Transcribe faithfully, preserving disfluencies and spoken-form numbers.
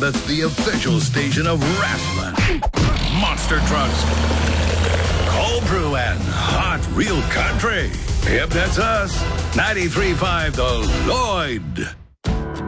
Lambeth, the official station of wrestling. Monster trucks, cold brew, and hot real country. Yep, that's us. ninety-three point five The Lloyd.